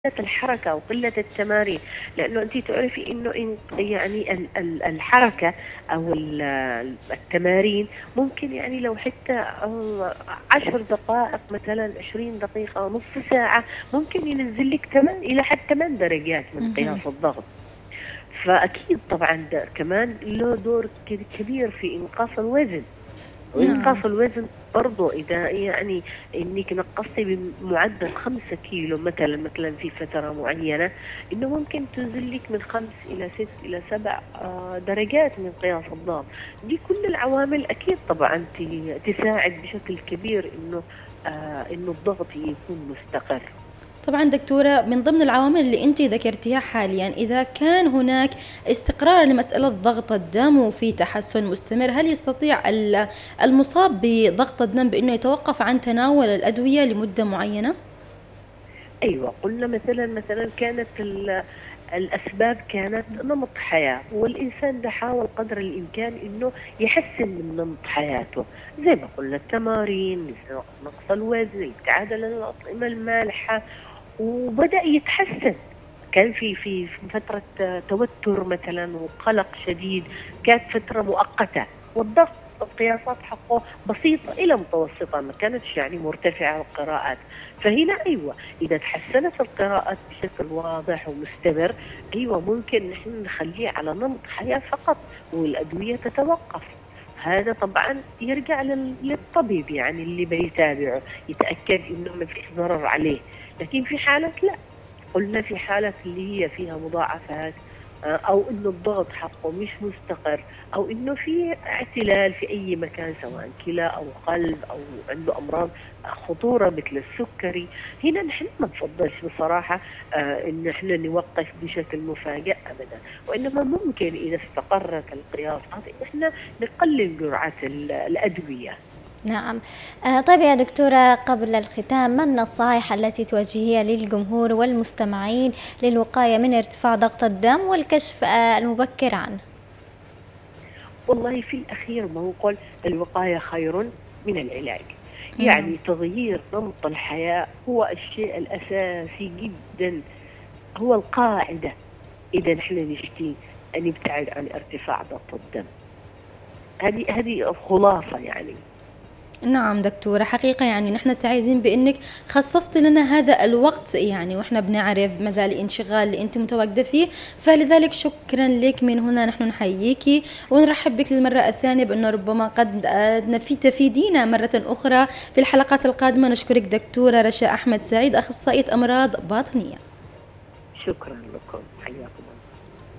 الحركة وقلة التمارين. لأنه أنت تعرفي إنه يعني الحركة أو التمارين ممكن يعني لو حتى 10 دقائق مثلا 20 دقيقة نصف ساعة ممكن ينزل لك 8 إلى حد 8 درجات من قياس مهم. الضغط. فأكيد طبعا ده كمان له دور كبير في إنقاص الوزن. وإنقاص نعم. الوزن برضو إذا يعني إنك نقصتي بمعدل 5 كيلو مثلا في فترة معينة، إنه ممكن تنزل لك من 5 إلى 6 إلى 7 درجات من قياس الضغط. دي كل العوامل أكيد طبعا تساعد بشكل كبير إنه الضغط يكون مستقر. طبعا دكتورة، من ضمن العوامل اللي انت ذكرتيها حاليا، إذا كان هناك استقرار لمسألة ضغط الدم وفي تحسن مستمر، هل يستطيع المصاب بضغط الدم بأنه يتوقف عن تناول الأدوية لمدة معينة؟ أيوة، قلنا مثلا كانت الأسباب كانت نمط حياة، والإنسان ده حاول قدر الإمكان إنه يحسن من نمط حياته، زي ما قلنا التمارين، نقص الوزن، الابتعاد عن الأطعمة المالحة، وبدأ يتحسن. كان في فترة توتر مثلا وقلق شديد، كانت فترة مؤقتة، والضغط القياسات حقه بسيطة إلى متوسطة، ما كانتش يعني مرتفعة القراءات. فهنا أيوة، إذا تحسنت القراءات بشكل واضح ومستمر، أيوة ممكن نحن نخليه على نمط حياة فقط والأدوية تتوقف. هذا طبعا يرجع للطبيب يعني اللي بيتابعه يتأكد إنه ما فيش ضرر عليه. لكن في حالة لا، قلنا في حالة اللي هي فيها مضاعفات، أو إنه الضغط حقه مش مستقر، أو إنه في اعتلال في أي مكان سواء كلى أو قلب أو عنده أمراض خطورة مثل السكري، هنا نحن ما نفضلش بصراحة إن إحنا نوقف بشكل مفاجئ أبدا. وإنما ممكن إذا استقرت القياسات إن إحنا نقلل جرعات الأدوية. نعم. طيب يا دكتورة، قبل الختام، ما النصائح التي توجهيها للجمهور والمستمعين للوقاية من ارتفاع ضغط الدم والكشف المبكر عنه؟ والله في الأخير ما نقول الوقاية خير من العلاج. نعم. يعني تغيير نمط الحياة هو الشيء الأساسي جدا، هو القاعدة إذا نحن نشتي أن نبتعد عن ارتفاع ضغط الدم. هذه الخلاصة يعني. نعم دكتورة، حقيقة يعني نحن سعيدين بأنك خصصت لنا هذا الوقت، يعني وإحنا بنعرف مدى الانشغال اللي أنت متواجدة فيه، فلذلك شكرا لك من هنا. نحن نحييك ونرحب بك للمرة الثانية، بأنه ربما قد تفيدينا مرة أخرى في الحلقات القادمة. نشكرك دكتورة رشا أحمد سعيد، أخصائية أمراض باطنية. شكرا لكم، حياكم الله.